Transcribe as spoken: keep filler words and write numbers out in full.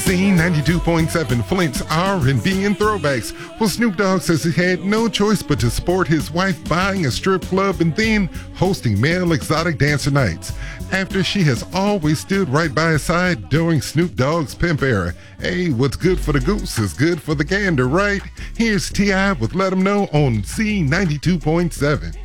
Z ninety-two point seven, Flint's R and B and throwbacks. Well, Snoop Dogg says he had no choice but to support his wife buying a strip club and then hosting male exotic dancer nights, after she has always stood right by his side during Snoop Dogg's pimp era. Hey, what's good for the goose is good for the gander, right? Here's T I with Let 'em Know on Z ninety-two point seven.